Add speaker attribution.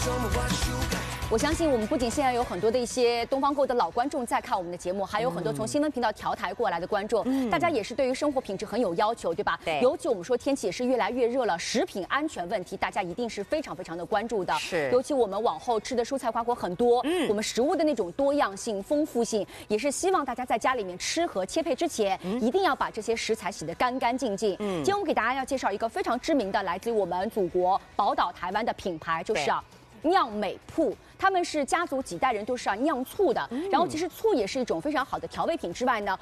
Speaker 1: 我相信我们不仅现在有很多的一些东方购的老观众在看我们的节目，还有很多从新闻频道调台过来的观众，大家也是对于生活品质很有要求，对吧？
Speaker 2: 对。
Speaker 1: 尤其我们说天气也是越来越热了，食品安全问题大家一定是非常非常的关注的。
Speaker 2: 是。
Speaker 1: 尤其我们往后吃的蔬菜花果很多，我们食物的那种多样性、丰富性，也是希望大家在家里面吃和切配之前，一定要把这些食材洗得干干净净。今天我们给大家要介绍一个非常知名的来自于我们祖国宝岛台湾的品牌，就是酿美铺。他们是家族几代人都是酿醋的，然后其实醋也是一种非常好的调味品之外呢，